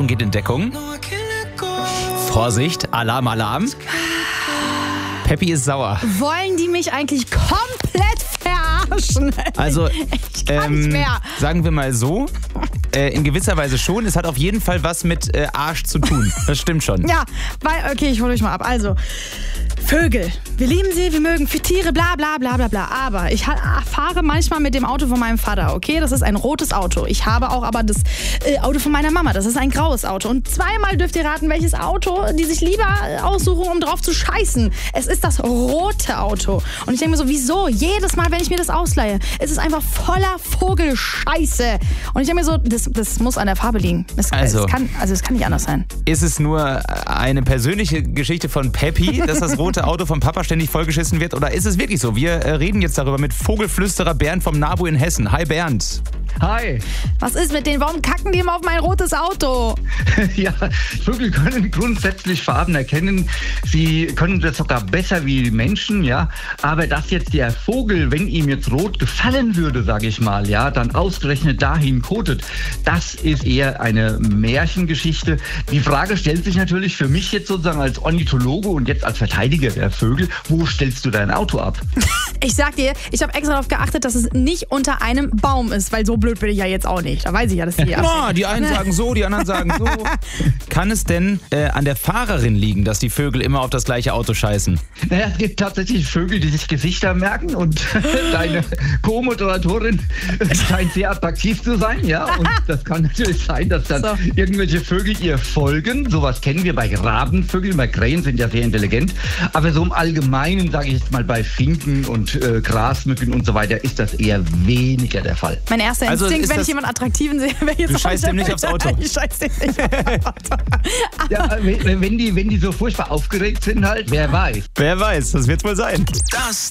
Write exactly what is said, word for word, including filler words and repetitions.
Achtung, geht in Deckung. Vorsicht, Alarm, Alarm. Peppi ist sauer. Wollen die mich eigentlich komplett verarschen? Also, ich kann ähm, nicht mehr. sagen wir mal so, äh, in gewisser Weise schon. Es hat auf jeden Fall was mit äh, Arsch zu tun. Das stimmt schon. Ja, weil, okay, ich hole euch mal ab. Also, Vögel. Wir lieben sie, wir mögen für Tiere, bla bla bla bla bla. Aber ich ha- fahre manchmal mit dem Auto von meinem Vater, okay? Das ist ein rotes Auto. Ich habe auch aber das äh, Auto von meiner Mama. Das ist ein graues Auto. Und zweimal dürft ihr raten, welches Auto die sich lieber aussuchen, um drauf zu scheißen. Es ist das rote Auto. Und ich denke mir so, wieso? Jedes Mal, wenn ich mir das ausleihe, ist es einfach voller Vogelscheiße. Und ich denke mir so, das, das muss an der Farbe liegen. Das, Also. es kann, also es kann nicht anders sein. Ist es nur eine persönliche Geschichte von Peppi, dass das rote Auto vom Papa ständig vollgeschissen wird? Oder ist es wirklich so? Wir äh, reden jetzt darüber mit Vogelflüsterer Bernd vom NABU in Hessen. Hi Bernd. Hi. Was ist mit denen? Warum kacken die immer auf mein rotes Auto? Ja, Vögel können grundsätzlich Farben erkennen. Sie können das sogar besser wie Menschen, ja. Aber dass jetzt der Vogel, wenn ihm jetzt rot gefallen würde, sage ich mal, ja, dann ausgerechnet dahin kotet, das ist eher eine Märchengeschichte. Die Frage stellt sich natürlich für mich jetzt sozusagen als Ornithologe und jetzt als Verteidiger der Vögel, wo stellst du dein Auto ab? Ich sag dir, ich habe extra darauf geachtet, dass es nicht unter einem Baum ist, weil so blöd bin ich ja jetzt auch nicht. Da weiß ich ja, dass die Oh, die einen sagen so, die anderen sagen so. Kann es denn äh, an der Fahrerin liegen, dass die Vögel immer auf das gleiche Auto scheißen? Naja, es gibt tatsächlich Vögel, die sich Gesichter merken und deine Co-Moderatorin scheint sehr attraktiv zu sein, ja. Und das kann natürlich sein, dass dann So. irgendwelche Vögel ihr folgen. Sowas kennen wir bei Rabenvögeln, bei Krähen sind ja sehr intelligent. Aber so im Allgemeinen, sage ich jetzt mal, bei Finken und äh, Grasmücken und so weiter, ist das eher weniger der Fall. Mein erster Also Instinkt, ist wenn das- ich jemanden Attraktiven sehe, wäre jetzt Du scheißt dem nicht aufs Auto. Ich scheiß dem nicht aufs Auto. Ja, wenn, wenn, die, wenn die so furchtbar aufgeregt sind halt, wer weiß. Wer weiß, das wird wohl sein. Das